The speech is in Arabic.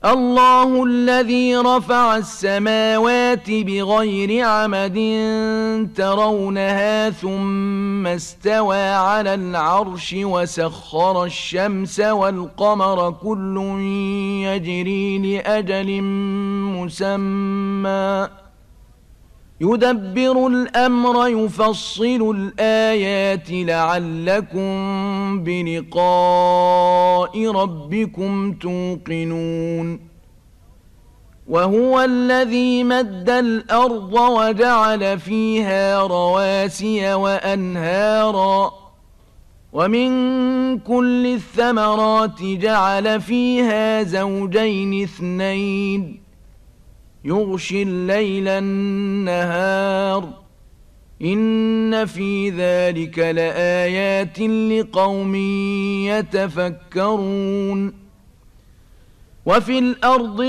الله الذي رفع السماوات بغير عمد ترونها ثم استوى على العرش وسخر الشمس والقمر كل يجري لأجل مسمى يدبر الأمر يفصل الآيات لعلكم بلقاء ربكم توقنون وهو الذي مد الأرض وجعل فيها رواسي وأنهارا ومن كل الثمرات جعل فيها زوجين اثنين يغشي الليل النهار إن في ذلك لآيات لقوم يتفكرون وفي الأرض